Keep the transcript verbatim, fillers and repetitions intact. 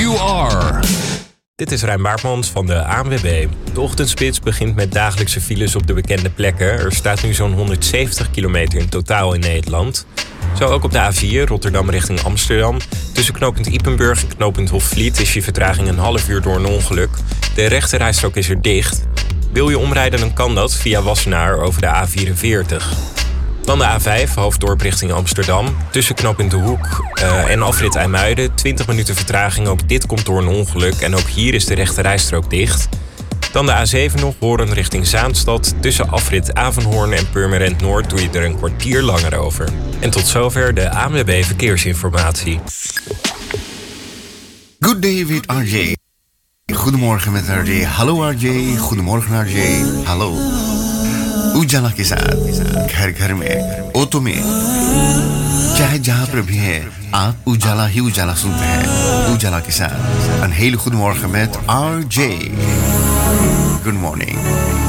you are. Dit is Rijn Baartmans van de A N W B. De ochtendspits begint met dagelijkse files op de bekende plekken. Er staat nu zo'n honderdzeventig kilometer in totaal in Nederland. Zo ook op de A vier, Rotterdam richting Amsterdam. Tussen knooppunt Ypenburg en knooppunt Hofvliet is je vertraging een half uur door een ongeluk. De rechte rijstrook is er dicht. Wil je omrijden, dan kan dat via Wassenaar over de A vierenveertig. Dan de A vijf, hoofddorp richting Amsterdam. Tussen knooppunt De Hoek uh, en afrit IJmuiden. twintig minuten vertraging, ook dit komt door een ongeluk. En ook hier is de rechte rijstrook dicht. Dan de A zeven nog, Hoorn richting Zaanstad. Tussen afrit Avenhoorn en Purmerend Noord doe je er een kwartier langer over. En tot zover de A N W B Verkeersinformatie. Good day with R J. Goedemorgen met R J. Hallo R J. Goedemorgen R J. Hallo. उजाला के साथ घर घर में ऑटो में चाहे जहां पर भी है आप उजाला ही उजाला सुनते हैं उजाला के साथ een hele goede morgen met R J. Good morning.